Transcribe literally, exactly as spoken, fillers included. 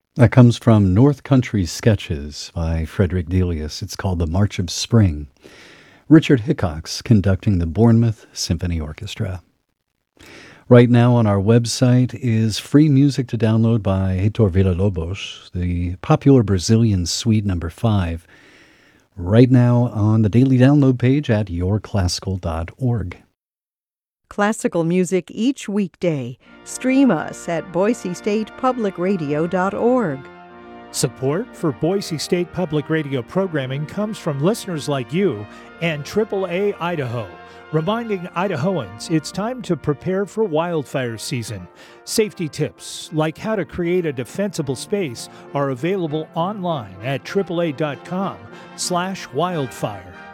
That comes from North Country Sketches by Frederick Delius. It's called The March of Spring. Richard Hickox conducting the Bournemouth Symphony Orchestra. Right now on our website is free music to download by Heitor Villa-Lobos, the popular Brazilian suite number five. Right now on the daily download page at your classical dot org. Classical music each weekday. Stream us at boise state public radio dot org. Support for Boise State Public Radio programming comes from listeners like you and triple A Idaho, reminding Idahoans it's time to prepare for wildfire season. Safety tips, like how to create a defensible space, are available online at triple A dot com slash wildfire.